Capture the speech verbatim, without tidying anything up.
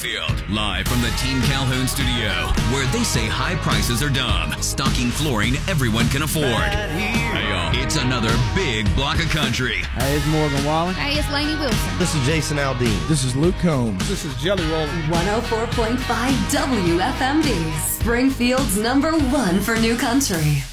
Springfield. Live from the Team Calhoun studio, where they say high prices are dumb, stocking flooring everyone can afford. Hey, y'all, it's another big block of country. Hey, it's Morgan Wallen. Hey, it's Lainey Wilson. This is Jason Aldean. This is Luke Combs. This is Jelly Roll. one oh four point five W F M D, Springfield's number one for new country.